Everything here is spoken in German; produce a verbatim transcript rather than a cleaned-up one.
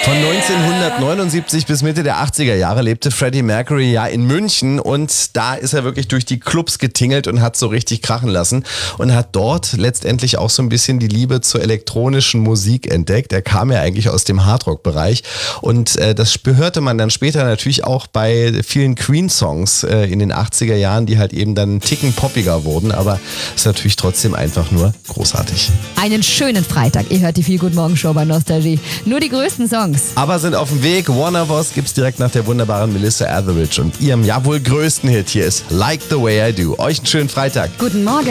Von neunzehnhundertneunundsiebzig bis Mitte der achtziger Jahre lebte Freddie Mercury ja in München und da ist er wirklich durch die Clubs getingelt und hat so richtig krachen lassen und hat dort letztendlich auch so ein bisschen die Liebe zur elektronischen Musik entdeckt. Er kam ja eigentlich aus dem Hardrock-Bereich und äh, das hörte man dann später natürlich auch bei vielen Queen-Songs äh, in den achtziger Jahren, die halt eben dann einen Ticken poppiger wurden, aber ist natürlich trotzdem einfach nur großartig. Einen schönen Freitag. Ihr hört die Feel Good Morgen Show bei Nostalgie. Nur die größten Songs. Aber sind auf dem Weg. One of Us gibt's direkt nach der wunderbaren Melissa Etheridge und ihrem ja wohl größten Hit. Hier ist Like the Way I Do. Euch einen schönen Freitag. Guten Morgen.